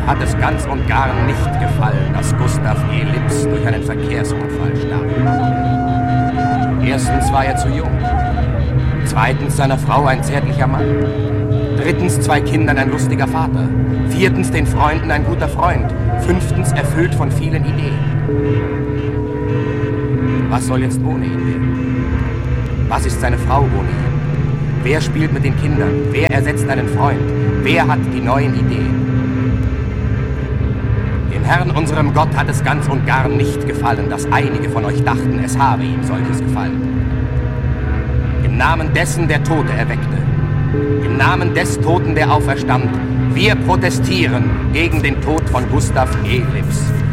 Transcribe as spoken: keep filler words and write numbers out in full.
hat es ganz und gar nicht gefallen, dass Gustav E. Lips durch einen Verkehrsunfall starb. Erstens war er zu jung. Zweitens seiner Frau ein zärtlicher Mann. Drittens zwei Kindern ein lustiger Vater. Viertens den Freunden ein guter Freund. Fünftens erfüllt von vielen Ideen. Was soll jetzt ohne ihn werden? Was ist seine Frau ohne ihn? Wer spielt mit den Kindern? Wer ersetzt einen Freund? Wer hat die neuen Ideen? Dem Herrn, unserem Gott, hat es ganz und gar nicht gefallen, dass einige von euch dachten, es habe ihm solches gefallen. Im Namen dessen, der Tote erweckte, im Namen des Toten, der auferstand, wir protestieren gegen den Tod von Gustav E. Lips.